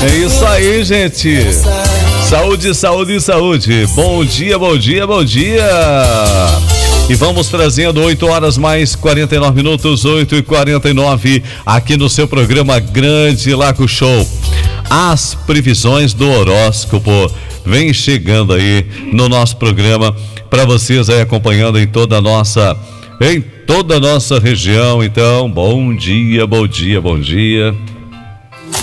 É isso aí, gente. Saúde, saúde, saúde. Bom dia, bom dia, bom dia. E vamos trazendo 8 horas mais 49 minutos, 8h49, aqui no seu programa Grande Lago Show. As previsões do horóscopo vem chegando aí no nosso programa para vocês aí acompanhando em toda a nossa região. Então, bom dia, bom dia, bom dia.